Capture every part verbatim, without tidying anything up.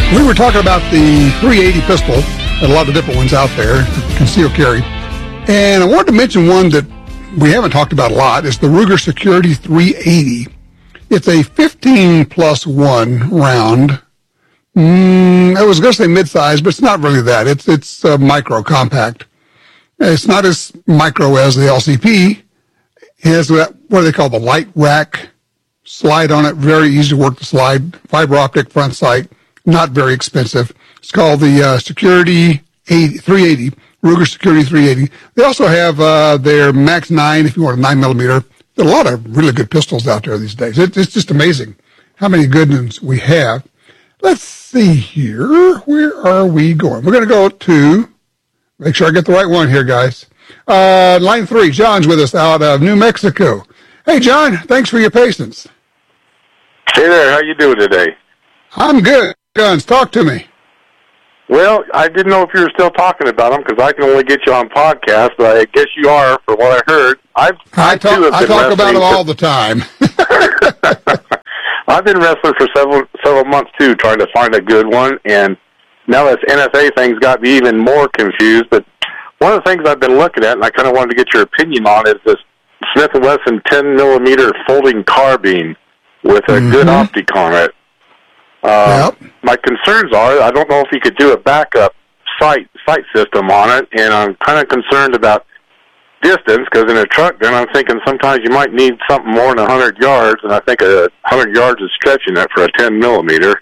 We were talking about the three eighty pistol, and a lot of different ones out there, concealed carry. And I wanted to mention one that we haven't talked about a lot. It's the Ruger Security three eighty. It's a fifteen plus one round. Mm, I was going to say mid-size, but it's not really that. It's it's uh, micro, compact. It's not as micro as the L C P. It has that, what do they call the light rack slide on it. Very easy to work the slide. Fiber optic front sight. Not very expensive. It's called the uh, Security three eighty, Ruger Security three eighty. They also have uh, their Max nine, if you want a nine millimeter. There are a lot of really good pistols out there these days. It, it's just amazing how many good ones we have. Let's see here. Where are we going? We're going to go to, make sure I get the right one here, guys. Uh, line three, John's with us out of New Mexico. Hey, John, thanks for your patience. Hey there, how you doing today? I'm good. Guns, talk to me. Well, I didn't know if you were still talking about them because I can only get you on podcast, but I guess you are, from what I heard. I've, I, I, talk, too have I been talk about them for, all the time. I've been wrestling for several several months, too, trying to find a good one, and now this N S A thing's got me even more confused. But one of the things I've been looking at, and I kind of wanted to get your opinion on, is this Smith and Wesson ten millimeter folding carbine with a mm-hmm. good optic on it. Uh, yep. My concerns are, I don't know if you could do a backup sight sight system on it, and I'm kind of concerned about distance, because in a truck gun, I'm thinking sometimes you might need something more than one hundred yards, and I think a one hundred yards is stretching it for a ten millimeter.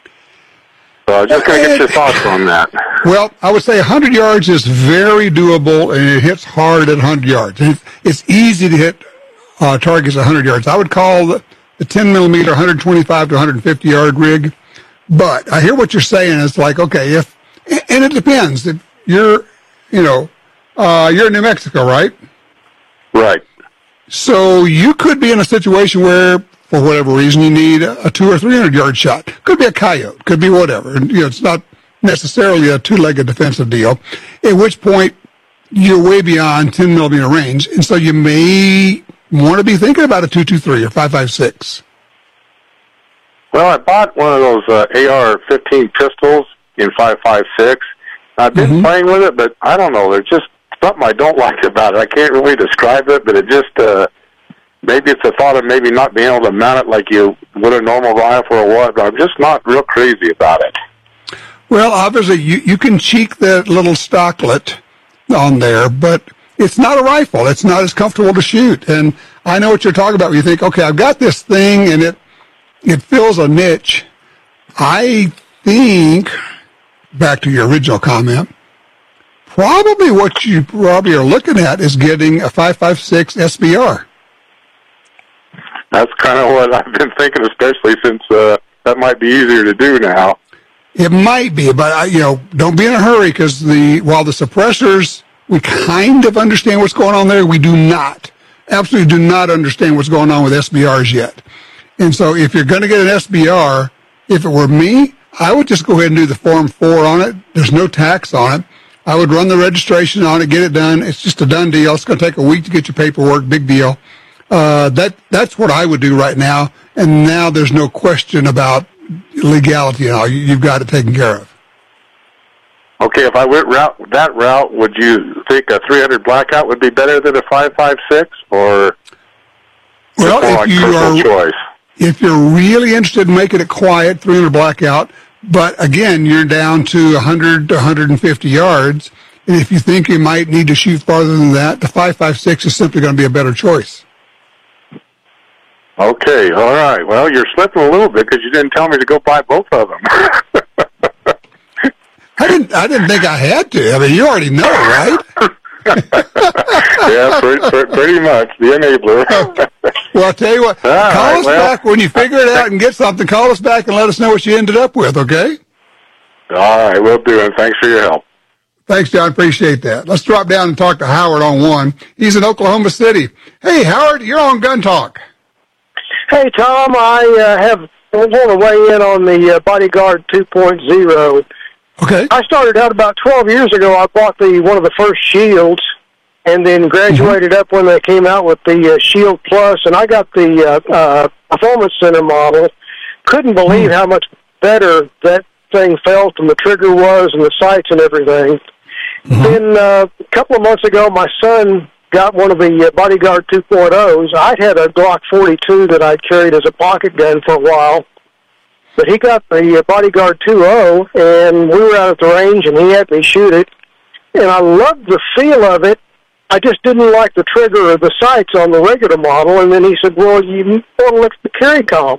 So I'm just going to get your thoughts on that. Well, I would say one hundred yards is very doable, and it hits hard at one hundred yards. It's, it's easy to hit uh, targets at one hundred yards. I would call the, the ten millimeter one twenty-five to one fifty yard rig. But I hear what you're saying. It's like, okay, if, and it depends. If you're, you know, uh, you're in New Mexico, right? Right. So you could be in a situation where, for whatever reason, you need a two or three hundred yard shot. Could be a coyote. Could be whatever. And, you know, it's not necessarily a two-legged defensive deal. At which point you're way beyond ten millimeter range, and so you may want to be thinking about a two twenty-three or five five six. Well, I bought one of those uh, A R fifteen pistols in five five six. I've been mm-hmm. playing with it, but I don't know. There's just something I don't like about it. I can't really describe it, but it just, uh, maybe it's the thought of maybe not being able to mount it like you would a normal rifle or what, but I'm just not real crazy about it. Well, obviously, you, you can cheek that little stocklet on there, but it's not a rifle. It's not as comfortable to shoot. And I know what you're talking about. You think, okay, I've got this thing, and it it fills a niche. I think, back to your original comment, probably what you probably are looking at is getting a five five six S B R. That's kind of what I've been thinking, especially since uh, that might be easier to do now. It might be, but I, you know, don't be in a hurry, because the while the suppressors, we kind of understand what's going on there, we do not, absolutely do not understand what's going on with S B Rs yet. And so if you're going to get an S B R, if it were me, I would just go ahead and do the Form four on it. There's no tax on it. I would run the registration on it, get it done. It's just a done deal. It's going to take a week to get your paperwork. Big deal. Uh, that that's what I would do right now. And now there's no question about legality and all. You, you've got it taken care of. Okay, if I went route that route, would you think a three hundred blackout would be better than a five five six, or well, if like you are choice? If you're really interested in making it quiet, three hundred blackout, but again, you're down to one hundred to one fifty yards, and if you think you might need to shoot farther than that, the five five six is simply going to be a better choice. Okay, all right. Well, you're slipping a little bit because you didn't tell me to go buy both of them. I didn't. I didn't think I had to. I mean, you already know, right? Yeah, pretty, pretty much the enabler. Well, I'll tell you what. All call right, us well, back when you figure it out and get something. Call us back and let us know what you ended up with. Okay? All right, we'll do it. Thanks for your help. Thanks, John. Appreciate that. Let's drop down and talk to Howard on one. He's in Oklahoma City. Hey, Howard, you're on Gun Talk. Hey, Tom, I uh, have I want to weigh in on the uh, Bodyguard two point oh. Okay. I started out about twelve years ago. I bought the one of the first Shields, and then graduated mm-hmm. up when they came out with the uh, Shield Plus, and I got the uh, uh, Performance Center model. Couldn't believe mm-hmm. how much better that thing felt and the trigger was and the sights and everything. Mm-hmm. Then uh, a couple of months ago, my son got one of the uh, Bodyguard two point ohs. I'd had a Glock forty-two that I'd carried as a pocket gun for a while. But he got the uh, Bodyguard two point oh, and we were out at the range, and he had me shoot it. And I loved the feel of it. I just didn't like the trigger or the sights on the regular model. And then he said, well, you want to look at the carry comp.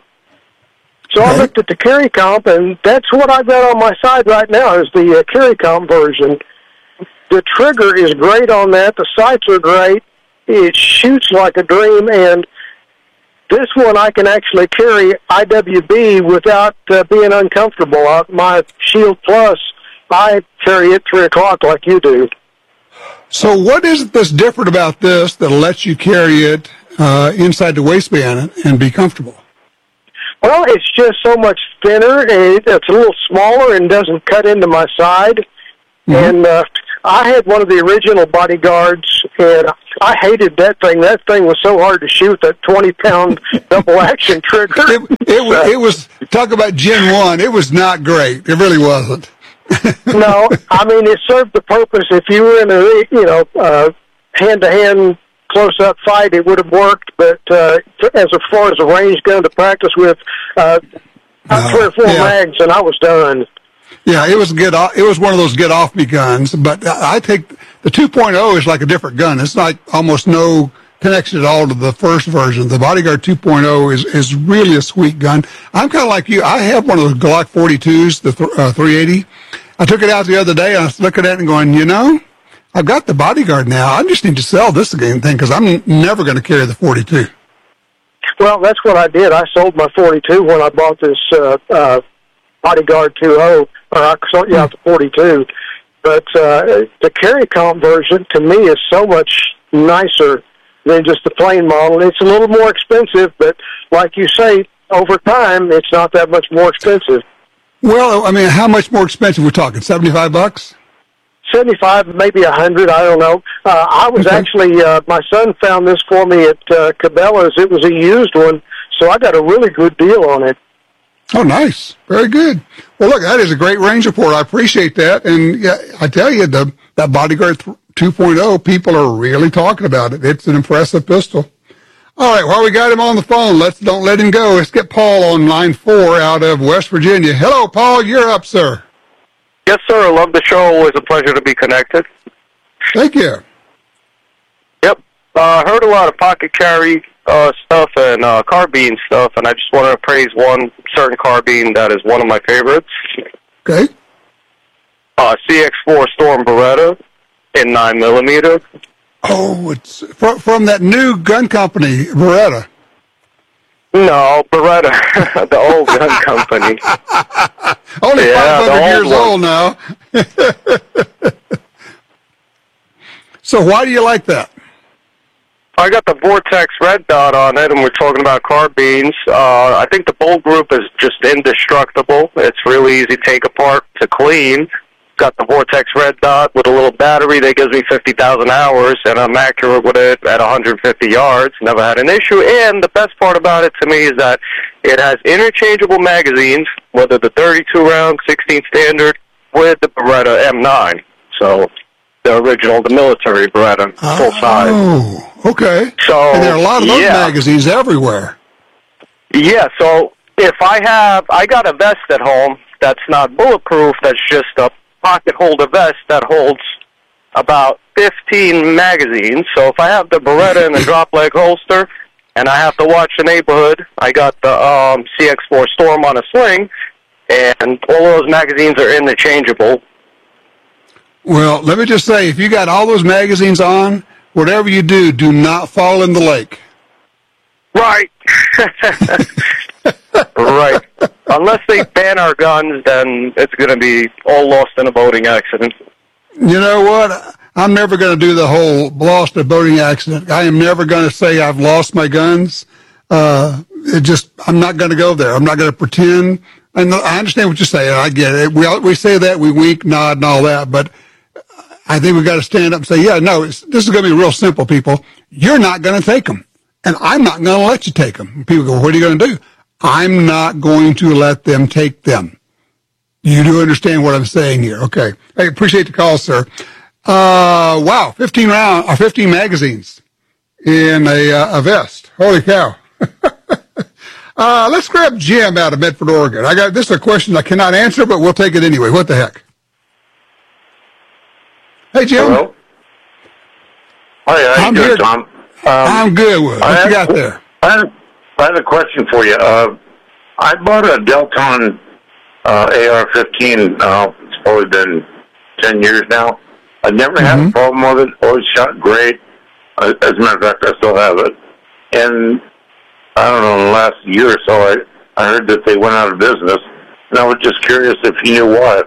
So okay. I looked at the carry comp, and that's what I've got on my side right now is the uh, carry comp version. The trigger is great on that. The sights are great. It shoots like a dream, and this one I can actually carry I W B without uh, being uncomfortable. Uh, my Shield Plus, I carry it three o'clock like you do. So what is it that's different about this that lets you carry it uh, inside the waistband and be comfortable? Well, it's just so much thinner, and it's a little smaller and doesn't cut into my side. Mm-hmm. And uh, I had one of the original Bodyguards, and I hated that thing. That thing was so hard to shoot, that twenty-pound double-action trigger. It, it, was, it was, talk about Gen one, it was not great. It really wasn't. No, I mean, it served the purpose. If you were in a, you know, uh, hand-to-hand close-up fight, it would have worked. But uh, as far as a range gun to practice with, uh, uh, three or four yeah. mags, and I was done. Yeah, it was get off, it was one of those get off me guns. But I take the two point oh is like a different gun. It's like almost no connection at all to the first version. The Bodyguard two point oh is is really a sweet gun. I'm kind of like you. I have one of those Glock forty-twos, the th- uh, three eighty. I took it out the other day, and I was looking at it and going, you know, I've got the Bodyguard now. I just need to sell this again thing because I'm never going to carry the forty-two. Well, that's what I did. I sold my forty-two when I bought this uh, uh, Bodyguard two point oh, or I sold you out the forty-two. But uh, the carry comp version, to me, is so much nicer than just the plain model. It's a little more expensive, but like you say, over time, it's not that much more expensive. Well, I mean, how much more expensive? We're talking seventy-five bucks? seventy-five, maybe a hundred, I don't know. Uh, I was okay. actually, uh, my son found this for me at uh, Cabela's. It was a used one, so I got a really good deal on it. Oh, nice. Very good. Well, look, that is a great range report. I appreciate that. And yeah, I tell you, the that Bodyguard two point oh, people are really talking about it. It's an impressive pistol. All right, while we got him on the phone, let's don't let him go. Let's get Paul on line four out of West Virginia. Hello, Paul. You're up, sir. Yes, sir. I love the show. Always a pleasure to be connected. Thank you. Yep. I uh, heard a lot of pocket carry uh, stuff and uh, carbine stuff, and I just want to praise one certain carbine that is one of my favorites. Okay. Uh, C X four Storm Beretta in nine millimeter. Oh, it's from, from that new gun company, Beretta. No, Beretta, the old gun company. Only yeah, five hundred years old now. So why do you like that? I got the Vortex red dot on it, and we're talking about carbines. Uh, I think the bolt group is just indestructible. It's really easy to take apart to clean. Got the Vortex red dot with a little battery that gives me fifty thousand hours, and I'm accurate with it at one hundred fifty yards. Never had an issue. And the best part about it to me is that it has interchangeable magazines, whether the thirty-two round, sixteen standard, with the Beretta M nine. So the original, the military Beretta, full size. Oh, okay. So, and there are a lot of those yeah. magazines everywhere. Yeah, so if I have, I got a vest at home that's not bulletproof, that's just a pocket holder vest that holds about fifteen magazines. So if I have the Beretta in the drop leg holster and I have to watch the neighborhood, I got the um, C X four Storm on a sling, and all those magazines are interchangeable. Well, let me just say, if you got all those magazines on, whatever you do, do not fall in the lake. Right. Right. Unless they ban our guns, then it's going to be all lost in a boating accident. You know what? I'm never going to do the whole lost in a boating accident. I am never going to say I've lost my guns. Uh, it just, I'm not going to go there. I'm not going to pretend. And I understand what you're saying. I get it. We we say that, we wink, nod, and all that, but I think we've got to stand up and say, yeah, no, it's, this is going to be real simple, people. You're not going to take them, and I'm not going to let you take them. People go, what are you going to do? I'm not going to let them take them. You do understand what I'm saying here. Okay. I appreciate the call, sir. Uh, wow. fifteen round or fifteen magazines in a, uh, a vest. Holy cow. uh, let's grab Jim out of Medford, Oregon. I got, this is a question I cannot answer, but we'll take it anyway. What the heck? Hey, Jim. Hello. Hi, how I'm you doing, here. Tom? Um, I'm good. What I you had, got there? I had, I had a question for you. Uh, I bought a Delton uh, A R fifteen. Uh, it's probably been ten years now. I never mm-hmm. had a problem with it. Always shot great. Uh, as a matter of fact, I still have it. And I don't know, in the last year or so, I, I heard that they went out of business. And I was just curious if you knew why.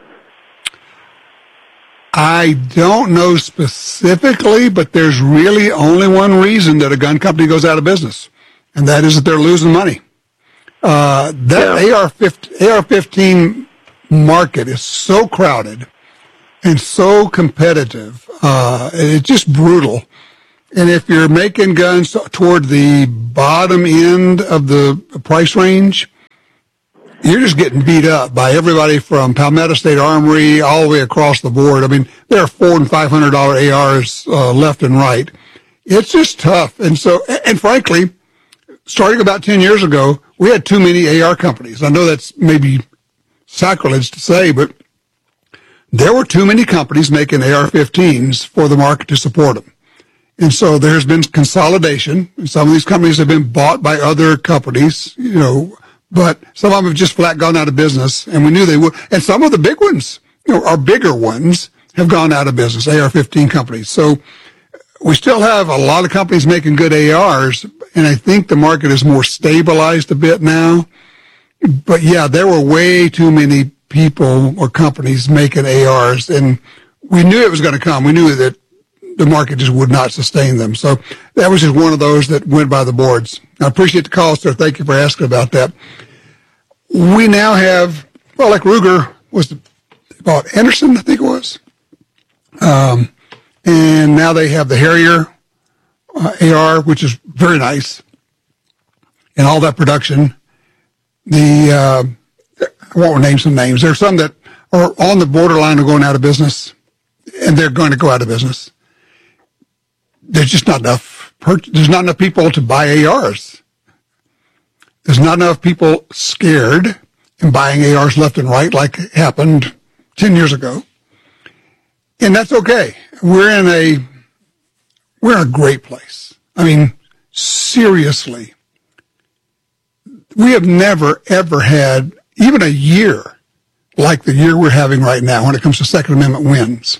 I don't know specifically, but there's really only one reason that a gun company goes out of business, and that is that they're losing money. Uh, that yeah. A R fifteen market is so crowded and so competitive. Uh, it's just brutal. And if you're making guns toward the bottom end of the price range, you're just getting beat up by everybody from Palmetto State Armory all the way across the board. I mean, there are four and five hundred dollar A Rs uh, left and right. It's just tough, and so, and frankly, starting about ten years ago, we had too many A R companies. I know that's maybe sacrilege to say, but there were too many companies making A R fifteens for the market to support them, and so there's been consolidation. Some of these companies have been bought by other companies, you know. But some of them have just flat gone out of business, and we knew they would. And some of the big ones, you know, our bigger ones, have gone out of business, A R fifteen companies. So we still have a lot of companies making good A Rs, and I think the market is more stabilized a bit now. But, yeah, there were way too many people or companies making A Rs, and we knew it was going to come. We knew that the market just would not sustain them. So that was just one of those that went by the boards. I appreciate the call, sir. Thank you for asking about that. We now have, well, like Ruger was bought Anderson, I think it was. Um, and now they have the Harrier uh, A R, which is very nice. And all that production. The, uh, I won't name some names. There are some that are on the borderline of going out of business, and they're going to go out of business. There's just not enough, there's not enough people to buy A Rs. There's not enough people scared and buying A Rs left and right like happened ten years ago. And that's okay. We're in a, we're in a great place. I mean, seriously. We have never, ever had even a year like the year we're having right now when it comes to Second Amendment wins.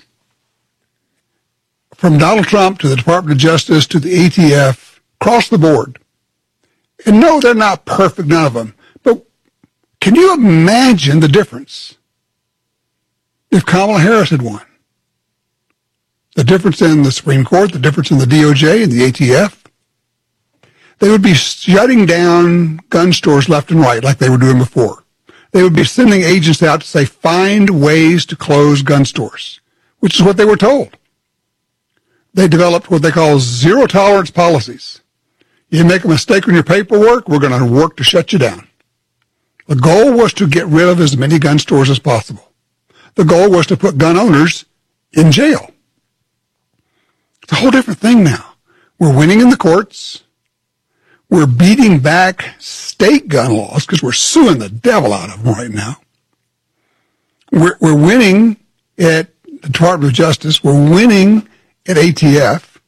From Donald Trump to the Department of Justice to the A T F, across the board. And no, they're not perfect, none of them. But can you imagine the difference if Kamala Harris had won? The difference in the Supreme Court, the difference in the D O J and the A T F. They would be shutting down gun stores left and right like they were doing before. They would be sending agents out to say, find ways to close gun stores, which is what they were told. They developed what they call zero tolerance policies. You make a mistake on your paperwork, we're going to work to shut you down. The goal was to get rid of as many gun stores as possible. The goal was to put gun owners in jail. It's a whole different thing now. We're winning in the courts. We're beating back state gun laws because we're suing the devil out of them right now. We're, we're winning at the Department of Justice. We're winning at A T F.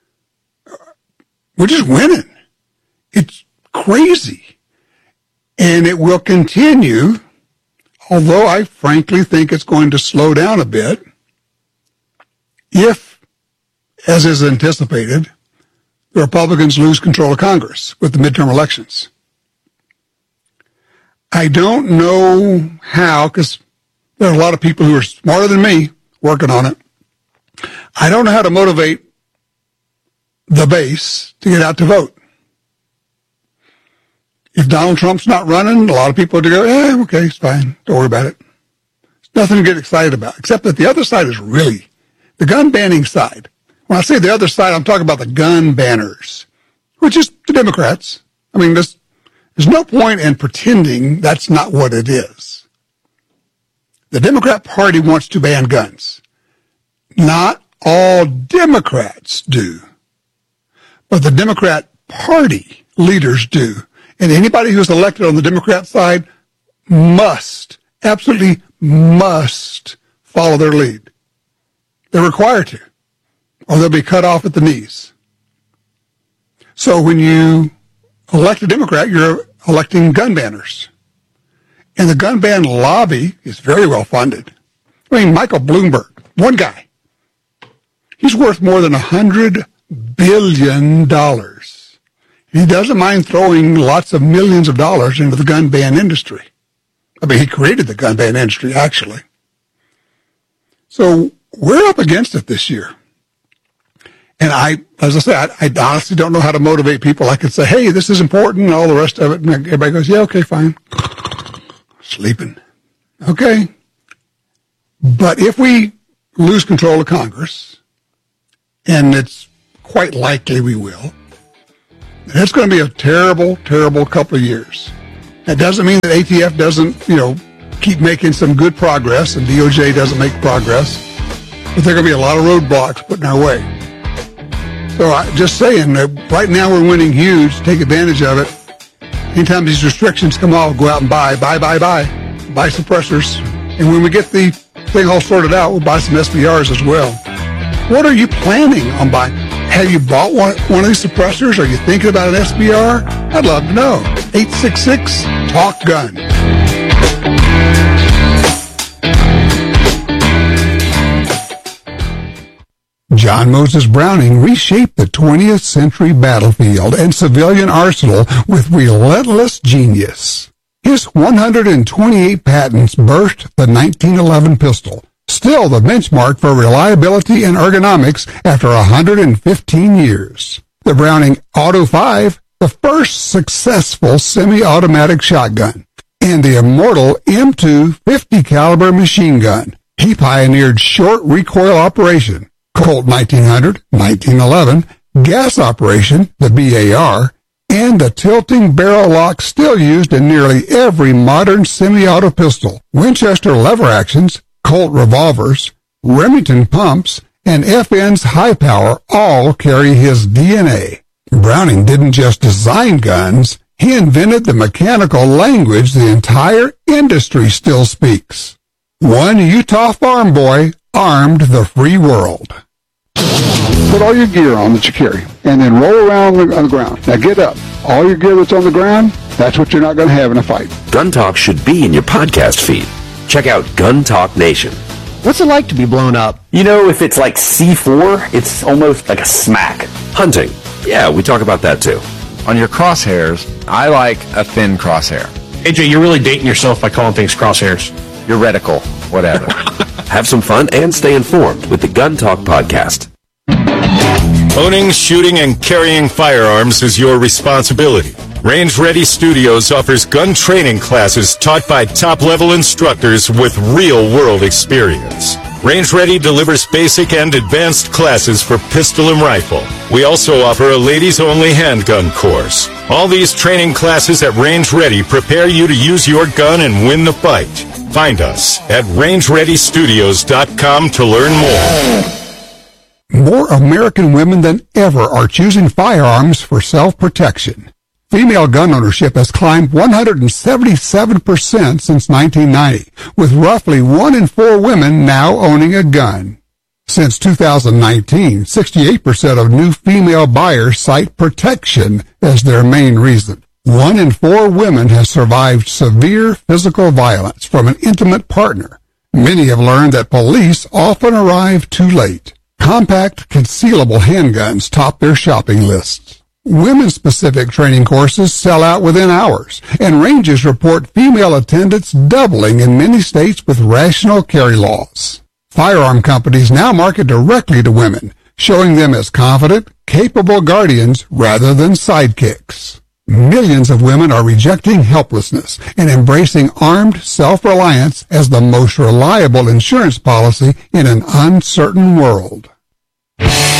We're just winning. It's crazy. And it will continue, although I frankly think it's going to slow down a bit if, as is anticipated, the Republicans lose control of Congress with the midterm elections. I don't know how, because there are a lot of people who are smarter than me working on it. I don't know how to motivate the base to get out to vote. If Donald Trump's not running, a lot of people would go, eh, okay, it's fine. Don't worry about it. There's nothing to get excited about, except that the other side is really, the gun banning side. When I say the other side, I'm talking about the gun banners, which is the Democrats. I mean, there's, there's no point in pretending that's not what it is. The Democrat Party wants to ban guns. Not all Democrats do. But the Democrat Party leaders do. And anybody who's elected on the Democrat side must, absolutely must follow their lead. They're required to, or they'll be cut off at the knees. So when you elect a Democrat, you're electing gun banners. And the gun ban lobby is very well funded. I mean, Michael Bloomberg, one guy, he's worth more than one hundred billion dollars. He doesn't mind throwing lots of millions of dollars into the gun ban industry. I mean, he created the gun ban industry, actually. So we're up against it this year. And I, as I said, I, I honestly don't know how to motivate people. I could say, hey, this is important, and all the rest of it. And everybody goes, yeah, okay, fine. Sleeping. Okay. But if we lose control of Congress, and it's quite likely we will, it's going to be a terrible, terrible couple of years. That doesn't mean that A T F doesn't, you know, keep making some good progress and D O J doesn't make progress, but there are going to be a lot of roadblocks put in our way. So I, just saying, uh, right now we're winning huge. Take advantage of it. Anytime these restrictions come off, go out and buy, buy, buy, buy, buy suppressors. And when we get the thing all sorted out, we'll buy some S B Rs as well. What are you planning on buying? Have you bought one, one of these suppressors? Are you thinking about an S B R? I'd love to know. eight six six, talk gun. John Moses Browning reshaped the twentieth century battlefield and civilian arsenal with relentless genius. His one hundred twenty-eight patents birthed the nineteen eleven pistol, still the benchmark for reliability and ergonomics after one hundred fifteen years. The Browning Auto five, the first successful semi-automatic shotgun, and the immortal M two fifty caliber machine gun. He pioneered short recoil operation, Colt nineteen hundred, nineteen eleven, gas operation, the B A R, and the tilting barrel lock still used in nearly every modern semi-auto pistol, Winchester lever actions, Colt revolvers, Remington pumps, and F N's high power all carry his D N A. Browning didn't just design guns, he invented the mechanical language the entire industry still speaks. One Utah farm boy armed the free world. Put all your gear on that you carry, and then roll around on the, on the ground. Now get up. All your gear that's on the ground, that's what you're not going to have in a fight. Gun Talk should be in your podcast feed. Check out Gun Talk Nation. What's it like to be blown up? You know, if it's like C four, it's almost like a smack. Hunting. Yeah, we talk about that too. On your crosshairs, I like a thin crosshair. A J, you're really dating yourself by calling things crosshairs. Your reticle, whatever. Have some fun and stay informed with the Gun Talk podcast. Owning, shooting, and carrying firearms is your responsibility. Range Ready Studios offers gun training classes taught by top-level instructors with real-world experience. Range Ready delivers basic and advanced classes for pistol and rifle. We also offer a ladies-only handgun course. All these training classes at Range Ready prepare you to use your gun and win the fight. Find us at range ready studios dot com to learn more. More American women than ever are choosing firearms for self-protection. Female gun ownership has climbed one hundred seventy-seven percent since nineteen ninety, with roughly one in four women now owning a gun. Since two thousand nineteen, sixty-eight percent of new female buyers cite protection as their main reason. One in four women has survived severe physical violence from an intimate partner. Many have learned that police often arrive too late. Compact, concealable handguns top their shopping lists. Women-specific training courses sell out within hours, and ranges report female attendance doubling in many states with rational carry laws. Firearm companies now market directly to women, showing them as confident, capable guardians rather than sidekicks. Millions of women are rejecting helplessness and embracing armed self-reliance as the most reliable insurance policy in an uncertain world.